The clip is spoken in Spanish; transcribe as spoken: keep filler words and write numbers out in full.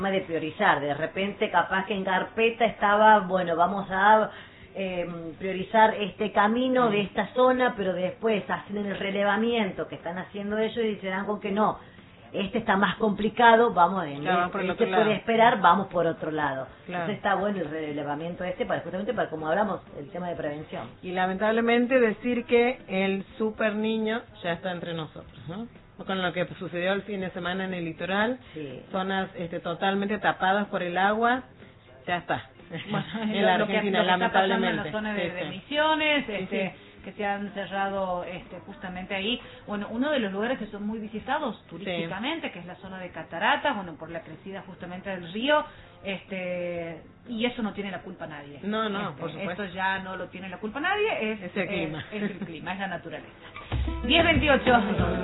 de priorizar, de repente capaz que en carpeta estaba, bueno, vamos a eh, priorizar este camino de esta zona, pero después hacen el relevamiento que están haciendo ellos y se dan con que no, este está más complicado, vamos, en Claro, vez, por el este otro puede lado. esperar, vamos por otro lado. Claro. Entonces está bueno el relevamiento este para justamente para como hablamos el tema de prevención. Y lamentablemente decir que el super niño ya está entre nosotros, ¿no? Con lo que sucedió el fin de semana en el litoral, Sí. zonas este, totalmente tapadas por el agua, ya está. Bueno, en lo, la lo que, Argentina, lo que está pasando lamentablemente. en la zona de, Sí, de sí. Misiones, Sí, este, sí. que se han cerrado este, justamente ahí. Bueno, uno de los lugares que son muy visitados turísticamente, sí, que es la zona de Cataratas, bueno, por la crecida justamente del río, este, y eso no tiene la culpa nadie. No, no, Este, por supuesto. Esto ya no lo tiene la culpa nadie, es, Es el clima. Es, es el clima, es la naturaleza. diez veintiocho